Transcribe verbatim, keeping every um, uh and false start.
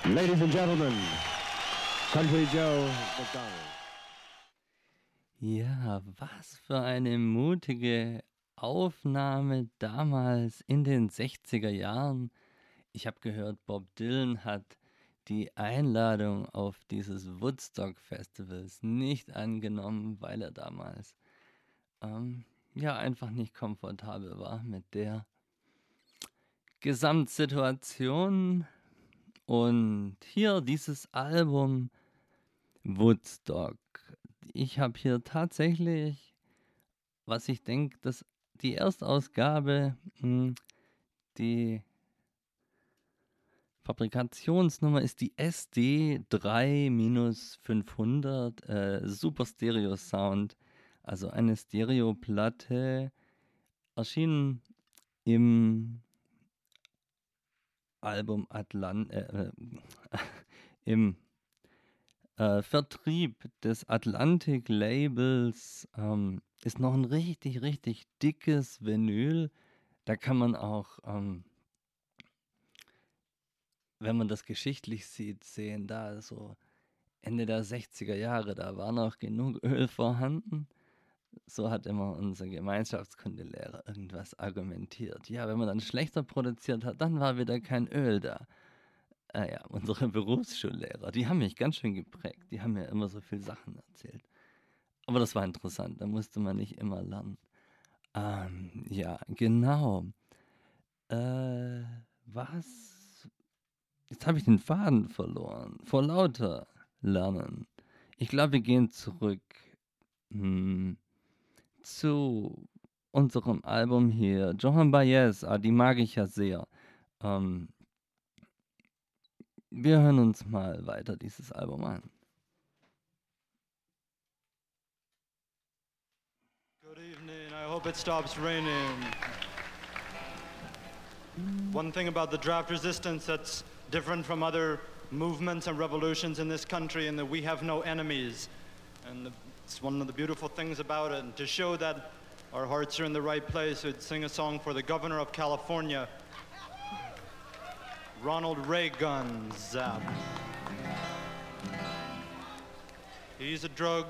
Ladies and gentlemen, Country Joe McDonald. Ja, was für eine mutige Aufnahme damals in den sechziger Jahren. Ich habe gehört, Bob Dylan hat die Einladung auf dieses Woodstock Festivals nicht angenommen, weil er damals ähm, ja einfach nicht komfortabel war mit der Gesamtsituation. Und hier dieses Album Woodstock. Ich habe hier tatsächlich, was ich denke, dass die Erstausgabe, mh, die Fabrikationsnummer ist die S D drei fünfhundert, äh, Super Stereo Sound, also eine Stereoplatte, erschienen im Album Atlant, äh, äh, im äh, Vertrieb des Atlantic-Labels, ähm, ist noch ein richtig, richtig dickes Vinyl. Da kann man auch, ähm, wenn man das geschichtlich sieht, sehen, da so Ende der sechziger Jahre, da war noch genug Öl vorhanden. So hat immer unser Gemeinschaftskundelehrer irgendwas argumentiert. Ja, wenn man dann schlechter produziert hat, dann war wieder kein Öl da. Ah ja, unsere Berufsschullehrer, die haben mich ganz schön geprägt. Die haben mir immer so viel Sachen erzählt. Aber das war interessant, da musste man nicht immer lernen. Ähm, ja, genau. Äh, was? Jetzt habe ich den Faden verloren. Vor lauter Lernen. Ich glaube, wir gehen zurück hm, zu unserem Album hier. Johan Baez, ah, die mag ich ja sehr. Ähm, wir hören uns mal weiter dieses Album an. Good evening. I hope it stops raining. One thing about the draft resistance that's different from other movements and revolutions in this country, in that we have no enemies. And the, it's one of the beautiful things about it. And to show that our hearts are in the right place, we'd sing a song for the governor of California, Ronald Reagan. Zap. He's a drug